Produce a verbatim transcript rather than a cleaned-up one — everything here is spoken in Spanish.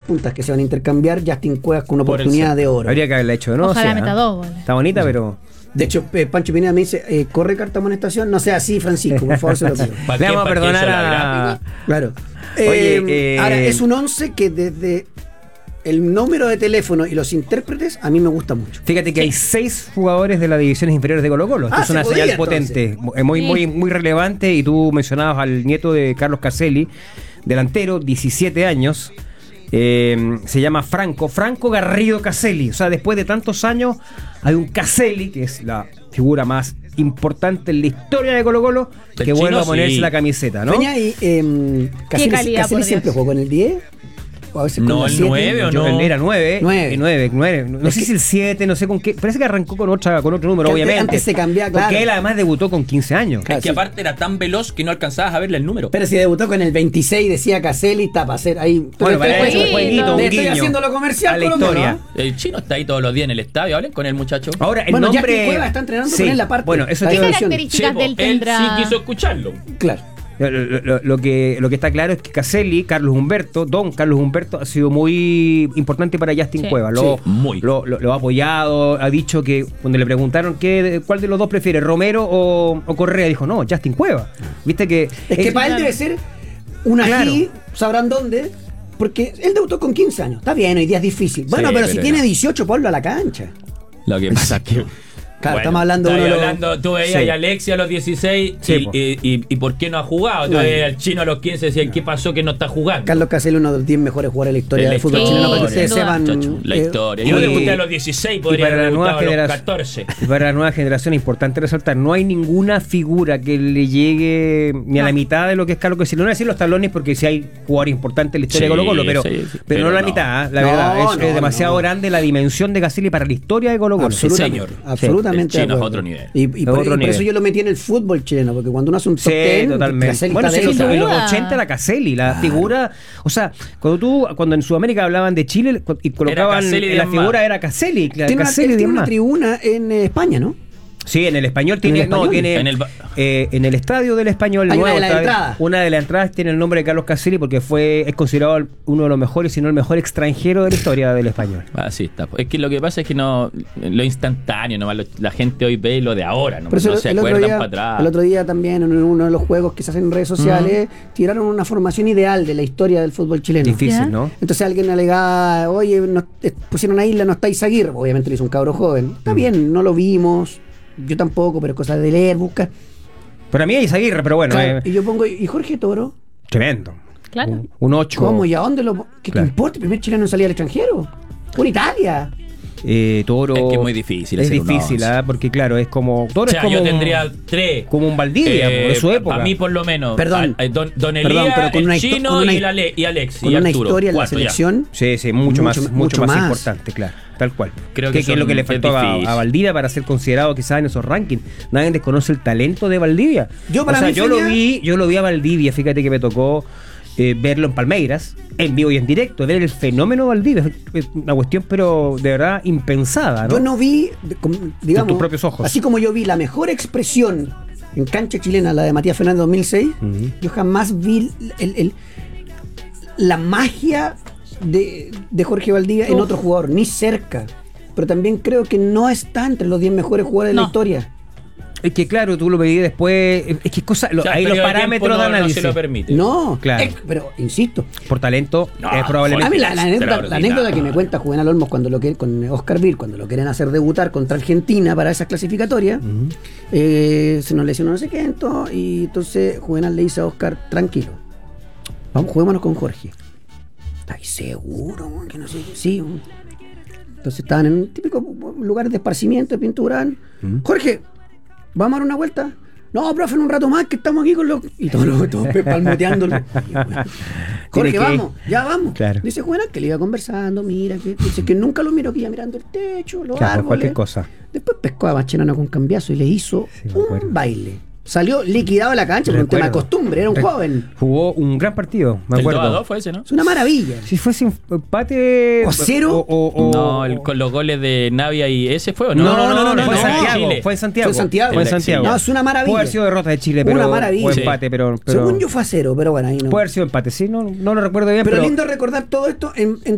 puntas que se van a intercambiar, Justin Cuevas con una Por el oportunidad centro. de oro. Habría que haberla hecho, ¿no? Ojalá O sea, meta dos goles. está bonita, pero... De hecho, eh, Pancho Pineda me dice, eh, corre carta de amonestación, no sea así, Francisco, por favor, se lo pido. ¿Pa' Le qué? vamos a ¿Pa' qué perdonar eso la a... gráfica? Claro. Oye, Eh, eh, ahora, es un once que desde el número de teléfono y los intérpretes a mí me gusta mucho. Fíjate que hay seis jugadores de las divisiones inferiores de Colo Colo. Esto Ah, es una se podía, señal potente, entonces. muy, Sí. muy, muy relevante. Y tú mencionabas al nieto de Carlos Caselli, delantero, diecisiete años. Eh, se llama Franco, Franco Garrido Caselli. O sea, después de tantos años, hay un Caselli, que es la figura más importante en la historia de Colo Colo, El que vuelve chino, a ponerse sí. la camiseta, ¿no? Peña, y eh, Caselli, calidad, Caselli por siempre Dios. jugó con el diez. O a veces con No, la el siete. nueve o Yo- no. él era nueve, Nueve. y nueve, nueve. No Es sé que- si el siete, no sé con qué. Parece que arrancó con otra, con otro número, Que antes- obviamente. antes se cambiaba, claro. Porque él además debutó con quince años. Claro. Es que sí. aparte era tan veloz que no alcanzabas a verle el número. Pero si debutó con el veintiséis, decía Caselli, está para hacer ahí. Bueno, para Estoy- eso un jueguito, jueguito, un le estoy guiño haciendo lo comercial a la colombiano, historia. ¿no? El chino está ahí todos los días en el estadio. Hablen con el muchacho. Ahora, el Bueno, nombre... Jackie Cueva está entrenando con él la parte. Bueno, eso La te ¿Qué iba a división. características Sí, de él po, él tendrá? sí quiso escucharlo. Claro. Lo, lo- lo que, lo que está claro es que Caselli, Carlos Humberto, don Carlos Humberto, ha sido muy importante para Justin Sí. Cueva. Lo, Sí, muy. Lo, lo- lo ha apoyado, ha dicho que cuando le preguntaron qué, cuál de los dos prefiere, Romero o, o Correa, dijo, no, Justin Cueva. Viste que... Es que para él debe ser un Claro. ají, sabrán dónde, porque él debutó con quince años. Está bien, hoy día es difícil. Bueno, Sí, pero, pero si no. tiene dieciocho, ponlo a la cancha. Lo que pasa es que. Claro, Bueno, estamos hablando de estáis uno de los- hablando, tú veías Sí. a Alexia a los dieciséis Sí, y, po. y, y- y por qué no ha jugado. Tú No. veías al chino a los quince y decías, ¿qué pasó que no está jugando? Carlos Caselli, uno de los diez mejores jugadores de la historia De la del fútbol historia, chileno, para que ustedes sin duda. sepan. Muchacho, la eh, historia. y- Yo debuté a los dieciséis, y podría para la haber nueva debutado a los generación- catorce. Y para la nueva generación es importante resaltar, no hay ninguna figura que le llegue ni a la No. mitad de lo que es Carlos Caselli. No voy a decir los talones porque si hay jugadores importantes en la historia Sí, de Colo Colo, pero, sí, sí. pero, Pero no la no. mitad, ¿eh? la No, verdad. Es, no, es demasiado no. grande la dimensión de Caselli para la historia de Colo Colo. Absolutamente, señor. absolutamente. El chino de es acuerdo. otro nivel. Y, y Es por, otro y por nivel. eso yo lo metí en el fútbol chileno, porque cuando uno hace un top Sí, ten, totalmente. Caselli Bueno, está sí, dentro. en los duda. ochenta era Caselli, la figura. O sea, cuando tú, cuando en Sudamérica hablaban de Chile cu- y colocaban Caselli y la diez figura más. era Caselli, la- Tiene una, Caselli él y tiene diez una más. tribuna en eh, España, ¿no? Sí, en el español tiene, ¿En el no, español? tiene En el ba- eh, en el estadio del español Hay una nuevo, de las estadio- entradas. una de las entradas tiene el nombre de Carlos Caselli porque fue es considerado uno de los mejores, si no el mejor extranjero de la historia del español. Así está. Es que lo que pasa es que no lo instantáneo, nomás lo- la gente hoy ve lo de ahora, no, Por eso no se el, otro acuerdan día, para atrás. el otro día también en uno de los juegos que se hacen en redes sociales tiraron una formación ideal de la historia del fútbol chileno. Difícil, ¿Ya? ¿no? Entonces alguien alegaba, oye, nos, eh, pusieron a Isla, no está Izaguirre. Obviamente lo hizo un cabro joven. Está bien, no lo vimos. Yo tampoco, pero es cosa de leer, buscar. Para mí es Aguirre, pero bueno, Claro, eh, y yo pongo, ¿y Jorge Toro? tremendo. Claro. Un, un ocho. ¿Cómo? ¿Y a dónde lo.? ¿Qué Claro. te importa? El primer chileno en salir al extranjero. Por Italia. Eh, Toro. Es que es muy difícil Es hacer un difícil, once. ¿ah? Porque claro, es como. Toro O sea, es como yo un- tendría tres. como un Valdivia, po, de su época. Para mí, por lo menos. Perdón. a- a Don, don Perdón, Elías, pero con el una histo- chino con una y, hi- el Ale- y Alex. Con y una Arturo. historia en la Cuatro ya. selección. Sí, sí, mucho, Mucho- más, mucho, mucho más, más. importante, claro, tal cual. Creo que, que que es lo son- que le es faltó a, difícil. a Valdivia para ser considerado quizás en esos rankings. Nadie desconoce el talento de Valdivia. Yo para o sea, mí, yo Feña- lo vi, yo lo vi a Valdivia, fíjate que me tocó eh, verlo en Palmeiras, en vivo y en directo, ver el fenómeno Valdivia, es una cuestión pero de verdad impensada, ¿no? Yo no vi, de- com- digamos, tus propios ojos. así como yo vi la mejor expresión en cancha chilena, la de Matías Fernández dos mil seis, Ujú. yo jamás vi el- el- la magia de, de Jorge Valdivia en Uf. otro jugador, ni cerca. Pero también creo que no está entre los diez mejores jugadores de No. la historia. Es que claro, tú lo veías después, es que cosa, lo- O sea, hay el los periodo de parámetros tiempo de no- no análisis. se lo permite. No, Claro. eh, pero insisto, Por talento No, es probablemente. a mí la, la anécdota, la extraordinario. anécdota que me cuenta Juvenal Olmos cuando lo que, con Oscar Vir, cuando lo quieren hacer debutar contra Argentina para esas clasificatorias, Ujú. eh, se nos lesionó no sé qué, entonces, y entonces Juvenal le dice a Oscar, tranquilo, vamos, juguémonos con Jorge. ¿Estás seguro? man, Que no sé qué? Sí. man. Entonces estaban en un típico lugar de esparcimiento, de pintura. Mm. Jorge, ¿vamos a dar una vuelta? No, profe, en un rato más que estamos aquí con los... Y todos los todos palmoteándolo. Jorge, Tiene que- vamos, ya vamos. Claro. Dice Juvenal que le iba conversando, mira, que dice que nunca lo miró, que iba mirando el techo, los Claro, árboles. cualquier cosa. Después pescó a Bacherano con cambiazo y le hizo Sí, me acuerdo. un baile. Salió liquidado de la cancha por un tema de Recuerdo. costumbre, era un Re- joven. Jugó un gran partido, me El acuerdo. dos a dos fue ese, ¿no? Es una maravilla. Si fuese un empate ¿O cero? o, o- o- No, el- con los goles de Navia y ese fue, ¿o no? No, no, no, no, no, fue en no, Santiago, Chile. fue en Santiago. Fue en Santiago. Fue en El Santiago. exilio. No, es una maravilla. Puede haber sido derrota de Chile, pero Una maravilla. o Sí. empate, pero, pero Según yo fue a cero, pero bueno, ahí no. puede haber sido empate, sí, no, no lo recuerdo bien, Pero pero, lindo recordar todo esto en, en